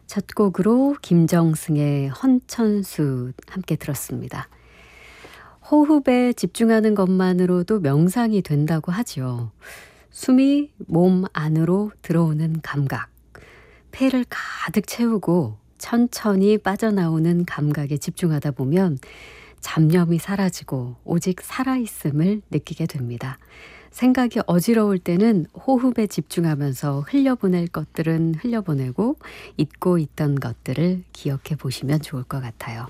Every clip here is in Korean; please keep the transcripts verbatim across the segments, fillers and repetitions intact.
첫 곡으로 김정승의 헌천수 함께 들었습니다. 호흡에 집중하는 것만으로도 명상이 된다고 하죠. 숨이 몸 안으로 들어오는 감각, 폐를 가득 채우고 천천히 빠져나오는 감각에 집중하다 보면 잡념이 사라지고 오직 살아있음을 느끼게 됩니다. 생각이 어지러울 때는 호흡에 집중하면서 흘려보낼 것들은 흘려보내고 잊고 있던 것들을 기억해 보시면 좋을 것 같아요.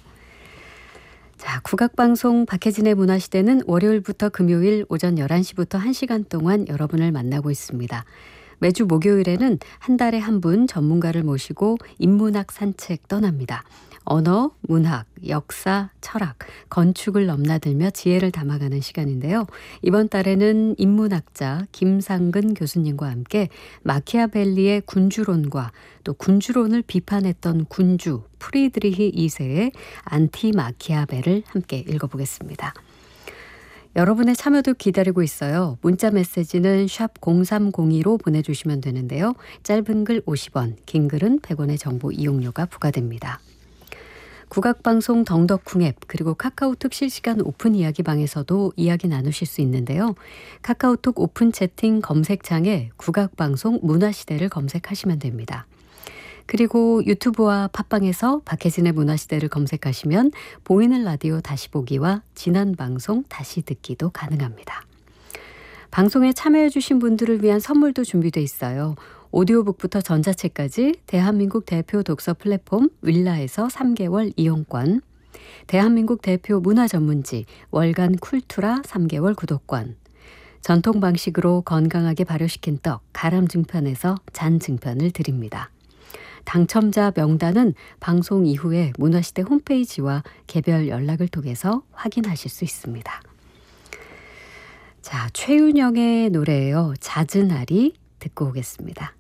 자, 국악방송 박혜진의 문화시대는 월요일부터 금요일 오전 열한 시부터 한 시간 동안 여러분을 만나고 있습니다. 매주 목요일에는 한 달에 한 분 전문가를 모시고 인문학 산책 떠납니다. 언어, 문학, 역사, 철학, 건축을 넘나들며 지혜를 담아가는 시간인데요. 이번 달에는 인문학자 김상근 교수님과 함께 마키아벨리의 군주론과 또 군주론을 비판했던 군주 프리드리히 이 세의 안티마키아벨을 함께 읽어보겠습니다. 여러분의 참여도 기다리고 있어요. 문자 메시지는 샵 공삼공이로 보내주시면 되는데요. 짧은 글 오십 원, 긴 글은 백 원의 정보 이용료가 부과됩니다. 국악방송 덩덕쿵 앱 그리고 카카오톡 실시간 오픈 이야기방에서도 이야기 나누실 수 있는데요. 카카오톡 오픈 채팅 검색창에 국악방송 문화시대를 검색하시면 됩니다. 그리고 유튜브와 팟빵에서 박혜진의 문화시대를 검색하시면 보이는 라디오 다시 보기와 지난 방송 다시 듣기도 가능합니다. 방송에 참여해 주신 분들을 위한 선물도 준비돼 있어요. 오디오북부터 전자책까지 대한민국 대표 독서 플랫폼 윌라에서 삼 개월 이용권, 대한민국 대표 문화전문지 월간 쿨투라 삼 개월 구독권, 전통 방식으로 건강하게 발효시킨 떡 가람증편에서 잔증편을 드립니다. 당첨자 명단은 방송 이후에 문화시대 홈페이지와 개별 연락을 통해서 확인하실 수 있습니다. 자, 최윤영의 노래예요. 잦은 알이 듣고 오겠습니다.